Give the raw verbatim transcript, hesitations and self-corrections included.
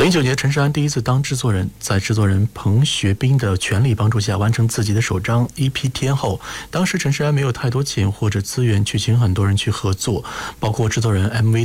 零九年，陈势安第一次当制作人，在制作人彭学斌的全力帮助下，完成自己的首张 E P《天后》。当时陈势安没有太多钱或者资源去请很多人去合作，包括制作人 M V